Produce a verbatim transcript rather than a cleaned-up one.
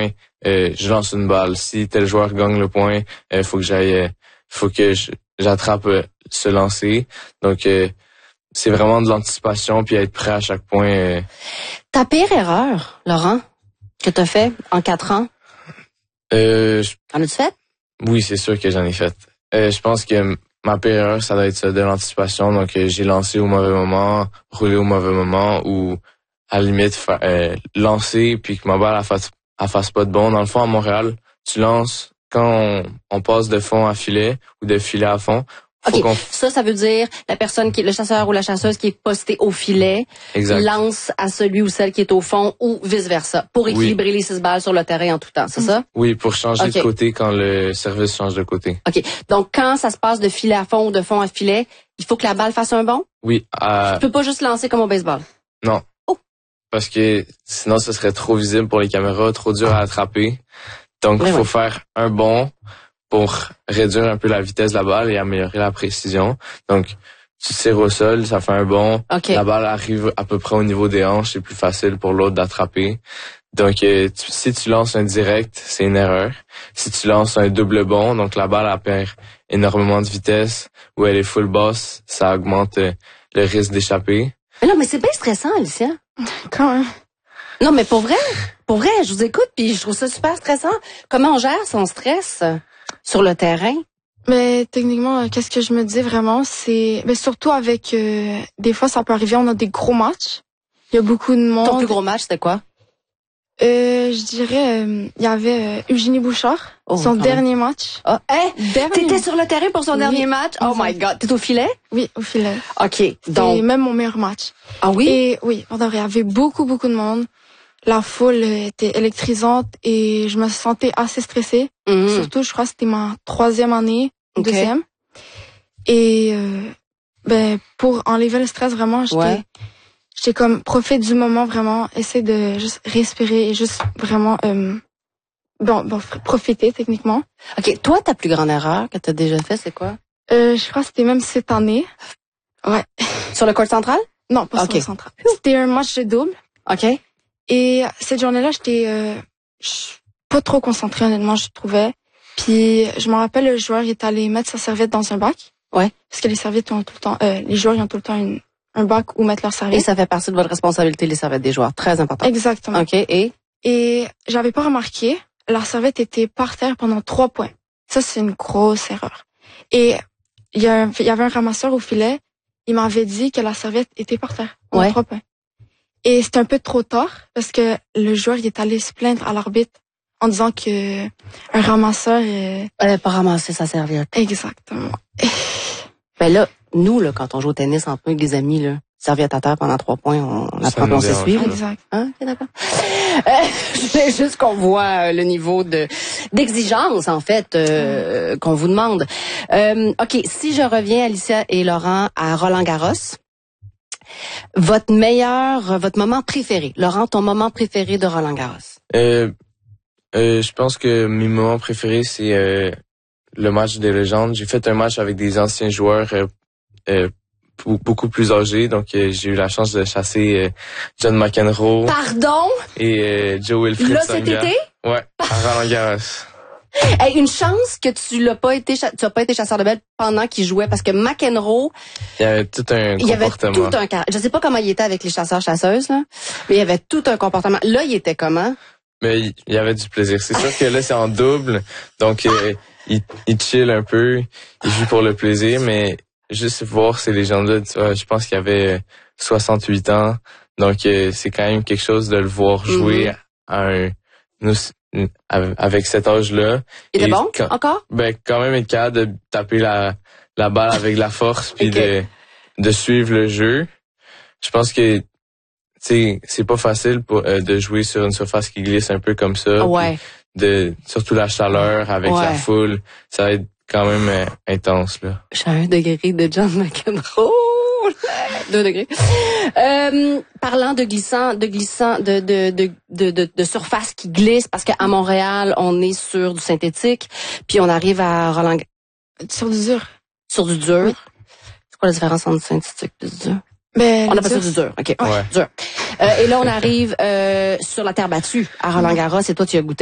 point, euh, je lance une balle. Si tel joueur gagne le point, il euh, faut que j'aille, euh, faut que je, j'attrape euh, ce lancer. Donc, euh, c'est vraiment de l'anticipation puis être prêt à chaque point. Euh. Ta pire erreur, Laurent, que t'as fait en quatre ans? Euh, je... En as-tu fait? Oui, c'est sûr que j'en ai fait. Euh, je pense que ma pire erreur, ça doit être ça, de l'anticipation. Donc, euh, j'ai lancé au mauvais moment, roulé au mauvais moment, ou à la limite, fa- euh, lancer puis que ma balle elle fasse, elle fasse pas de bon. Dans le fond, à Montréal, tu lances quand on, on passe de fond à filet ou de filet à fond. Faut OK. qu'on... Ça, ça veut dire la personne qui est le chasseur ou la chasseuse qui est postée au filet Exact. lance à celui ou celle qui est au fond ou vice-versa pour équilibrer oui. les six balles sur le terrain en tout temps, c'est ça? Oui, pour changer okay. de côté quand le service change de côté. OK. Donc, quand ça se passe de filet à fond ou de fond à filet, il faut que la balle fasse un bond? Oui. Euh... Tu peux pas juste lancer comme au baseball? Non. Oh. Parce que sinon, ce serait trop visible pour les caméras, trop dur à attraper. Donc, il oui, faut oui. faire un bond pour réduire un peu la vitesse de la balle et améliorer la précision. Donc, tu tires au sol, ça fait un bond. Okay. La balle arrive à peu près au niveau des hanches, c'est plus facile pour l'autre d'attraper. Donc, euh, tu, si tu lances un direct, c'est une erreur. Si tu lances un double bond, donc la balle elle perd énormément de vitesse, ou elle est full boss, ça augmente euh, le risque d'échapper. Mais non, mais c'est bien stressant, Alicia. Quand même. Non, mais pour vrai, pour vrai, je vous écoute puis je trouve ça super stressant. Comment on gère son stress sur le terrain? Mais techniquement, qu'est-ce que je me dis vraiment, c'est, mais surtout avec, euh, des fois ça peut arriver, on a des gros matchs. Il y a beaucoup de monde. Ton plus gros match, c'était quoi? Euh, je dirais, il euh, y avait euh, Eugénie Bouchard, oh, son dernier même. match. Oh, hey, t'étais sur le terrain pour son oui. dernier match? Oh my God, t'es au filet? Oui, au filet. OK, donc. Et même mon meilleur match. Ah oui? Et oui, il y avait beaucoup, beaucoup de monde. La foule était électrisante et je me sentais assez stressée. Mmh. Surtout, je crois que c'était ma troisième année, okay. deuxième. Et euh, ben pour enlever le stress, vraiment, j'étais ouais. j'étais comme profite du moment, vraiment, essayer de juste respirer et juste vraiment euh, bon, bon profiter techniquement. OK, toi, ta plus grande erreur que t'as déjà fait, c'est quoi? Euh, je crois que c'était même cette année. Ouais. Sur le court central? Non, pas okay. sur le central. C'était un match de double. OK. Et cette journée-là, j'étais euh, pas trop concentrée, honnêtement, je trouvais. Puis je me rappelle, le joueur il est allé mettre sa serviette dans un bac. Ouais. Parce que les serviettes ont tout le temps, euh, les joueurs ils ont tout le temps une, un bac où mettre leurs serviettes. Et ça fait partie de votre responsabilité, les serviettes des joueurs, très important. Exactement. OK. Et et j'avais pas remarqué, la serviette était par terre pendant trois points. Ça c'est une grosse erreur. Et il y a, il y avait un ramasseur au filet, il m'avait dit que la serviette était par terre pendant ouais. trois points. Et c'était un peu trop tard parce que le joueur il est allé se plaindre à l'arbitre en disant que un ramasseur euh... elle n'avait pas ramassé sa serviette. Exactement. Ben là, nous là, quand on joue au tennis entre nous avec des amis là, serviette à terre pendant trois points, on, on apprend qu'on sait suivre. Exact. Hein, okay, d'accord. Euh, c'est juste qu'on voit le niveau de d'exigence en fait euh, mm. qu'on vous demande. Euh, ok, si je reviens Alicia et Laurent à Roland-Garros. Votre meilleur, votre moment préféré. Laurent, ton moment préféré de Roland-Garros? Euh, euh, je pense que mes moments préférés, c'est euh, le match des légendes. J'ai fait un match avec des anciens joueurs euh, euh, beaucoup plus âgés. Donc, euh, j'ai eu la chance de chasser euh, John McEnroe. Pardon? Et euh, Joe Wilfried Là, Tsonga. cet été? Ouais, à Roland-Garros. Hey, une chance que tu l'as pas été, tu as pas été chasseur de belles pendant qu'il jouait, parce que McEnroe, il y avait tout un il y avait comportement. tout un car- je sais pas comment il était avec les chasseurs-chasseuses, là, mais il y avait tout un comportement. Là, il était comment? Mais il y avait du plaisir. C'est sûr que là, c'est en double, donc euh, il, il chill un peu, il joue pour le plaisir, mais juste voir ces légendes-là, tu vois, je pense qu'il avait soixante-huit ans, donc euh, c'est quand même quelque chose de le voir jouer mm-hmm. à un... Nous, avec cet âge-là. Il était bon, quand, encore? Ben, quand même être capable de taper la, la balle avec la force puis okay. de, de suivre le jeu. Je pense que, tu sais, c'est pas facile pour, euh, de jouer sur une surface qui glisse un peu comme ça. Ouais. De, surtout la chaleur avec ouais. la foule. Ça va être quand même euh, intense, là. J'ai un degré de John McEnroe. Deux degrés. Euh, parlant de glissant, de glissant, de de de de de, de surface qui glisse, parce qu'à Montréal, on est sur du synthétique, puis on arrive à Roland. Sur du dur. Sur du dur. Oui. C'est quoi la différence entre synthétique et du dur? Ben, on appelle ça du dur. Ok. Ouais. Dur. Euh, et là, on arrive euh, sur la terre battue à Roland-Garros. Et toi, tu as goûté.